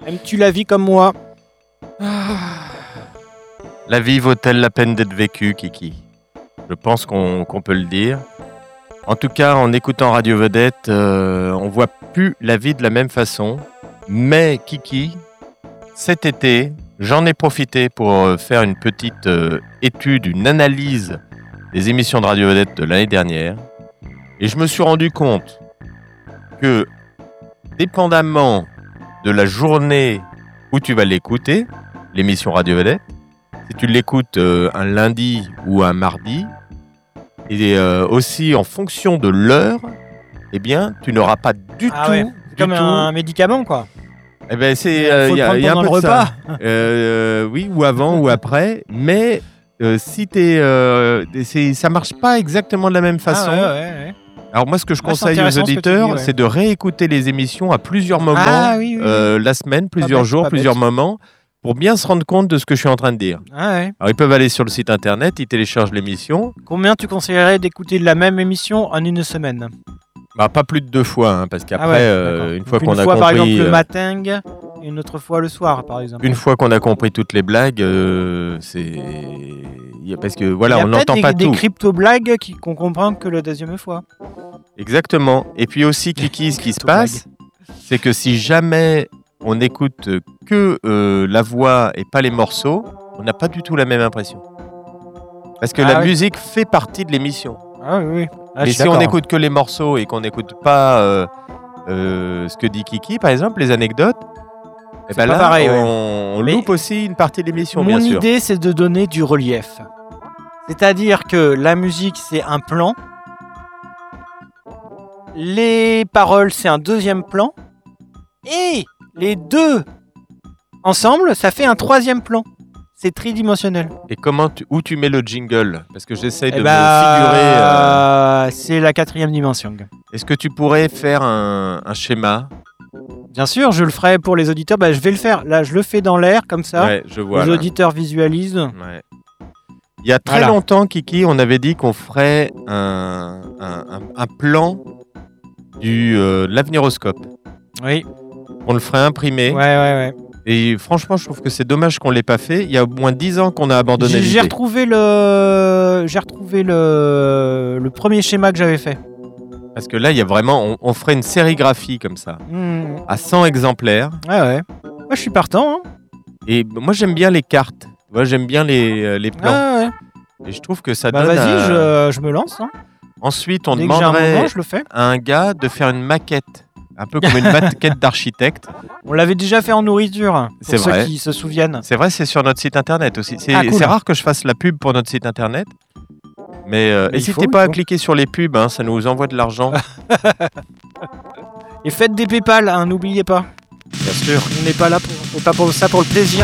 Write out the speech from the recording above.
Aimes-tu la vie comme moi? La vie vaut-elle la peine d'être vécue, Kiki? Je pense qu'on peut le dire. En tout cas, en écoutant Radio Vedette, on voit plus la vie de la même façon. Mais Kiki, cet été, j'en ai profité pour faire une petite étude, une analyse des émissions de Radio Vedette de l'année dernière. Et je me suis rendu compte que, dépendamment de la journée où tu vas l'écouter, l'émission Radio Vedette, si tu l'écoutes un lundi ou un mardi, et aussi en fonction de l'heure, eh bien, tu n'auras pas du tout... Ouais. Comme un médicament, quoi. Eh ben, c'est faut le prendre y a un pendant peu le de repas. ça. Oui, ou avant ou après, mais si ça marche pas exactement de la même façon. Ouais. Alors moi, ce que je C'est conseille aux intéressant ce que tu auditeurs, dis, ouais. c'est de réécouter les émissions à plusieurs moments, Oui. la semaine, plusieurs bête, jours, pas plusieurs bête. moments, pour bien se rendre compte de ce que je suis en train de dire. Ouais. Alors ils peuvent aller sur le site internet, ils téléchargent l'émission. Combien tu conseillerais d'écouter la même émission en une semaine? Bah, pas plus de 2 fois, hein, parce qu'après, d'accord. une fois Donc, qu'on a fois, par compris, exemple, le matin, et une autre fois le soir, par exemple. une fois qu'on a compris toutes les blagues, parce que voilà, on n'entend pas des tout. crypto-blagues qu'on comprend que la deuxième fois. Exactement. Et puis aussi, Kiki, ce qui se passe, c'est que si jamais on n'écoute que la voix et pas les morceaux, on n'a pas du tout la même impression. Parce que la musique fait partie de l'émission. Ah oui. Mais si on n'écoute que les morceaux et qu'on n'écoute pas ce que dit Kiki, par exemple, les anecdotes, eh ben là, pareil, on loupe aussi une partie de l'émission, bien Mon sûr. idée, c'est de donner du relief. C'est-à-dire que la musique, c'est un plan. Les paroles, c'est un deuxième plan. Et les deux ensemble, ça fait un troisième plan. C'est tridimensionnel. Et où tu mets le jingle? Parce que j'essaie de me figurer... C'est la 4e dimension. Est-ce que tu pourrais faire un schéma? Bien sûr, je le ferai pour les auditeurs. Je vais le faire. Là, je le fais dans l'air, comme ça. Ouais, je vois. Les là. auditeurs visualisent. Ouais. Il y a très longtemps, Kiki, on avait dit qu'on ferait un plan de l'aveniroscope. Oui. On le ferait imprimer. Ouais. Et franchement, je trouve que c'est dommage qu'on ne l'ait pas fait. Il y a au moins 10 ans qu'on a abandonné l'idée. J'ai retrouvé le premier schéma que j'avais fait. Parce que là, il y a vraiment... On ferait une sérigraphie comme ça, à 100 exemplaires. Ouais. Moi, je suis partant. Hein. Et moi, j'aime bien les cartes. Moi, j'aime bien les plans. Ouais. Et je trouve que ça donne... Vas-y, je me lance. Hein. Ensuite, on Dès que j'ai un demanderait moment, je le fais. à un gars de faire une maquette. Un peu comme une maquette d'architecte. On l'avait déjà fait en nourriture, C'est pour ceux vrai. qui se souviennent. C'est vrai, c'est sur notre site internet aussi. C'est cool. rare que je fasse la pub pour notre site internet. Mais n'hésitez pas à cliquer sur les pubs, hein, ça nous envoie de l'argent. Et faites des PayPal, hein, n'oubliez pas. Bien sûr. On n'est pas là pour le plaisir.